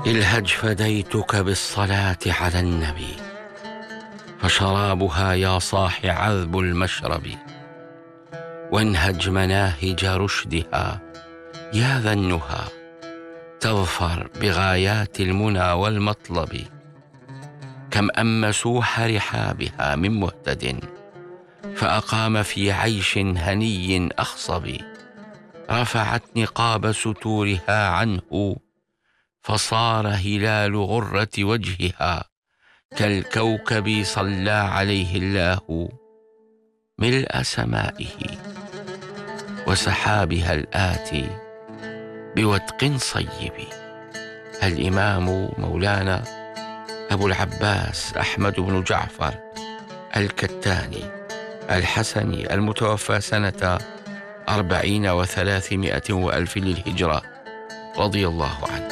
الهج فديتك بالصلاة على النبي، فشرابها يا صاح عذب المشرب. وانهج مناهج رشدها يا ذا النهى، تظفر بغايات المنى والمطلب. كم أم سوح رحابها من مهتد، فأقام في عيش هني أخصب. رفعت نقاب ستورها عنه، فصار هلال غرة وجهها كالكوكب صلى عليه الله ملء سمائه وسحابها الآتي بودق صيب. الإمام مولانا أبو العباس أحمد بن جعفر الكتاني الحسني، المتوفى سنة 40 و300 وألف للهجرة، رضي الله عنه.